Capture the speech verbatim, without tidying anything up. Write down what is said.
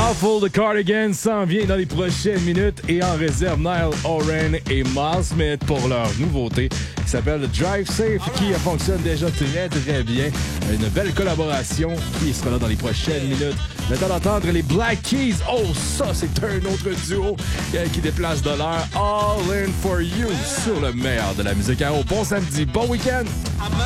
Awful de Cardigan s'en vient dans les prochaines minutes et en réserve Niall Horan et Miles Smith pour leur nouveauté qui s'appelle Drive Safe, qui fonctionne déjà très très bien. Une belle collaboration qui sera là dans les prochaines minutes. Le temps d'entendre les Black Keys. Oh, ça, c'est un autre duo qui déplace de l'heure. All in for you sur le meilleur de la musique. Alors, bon samedi, bon week-end!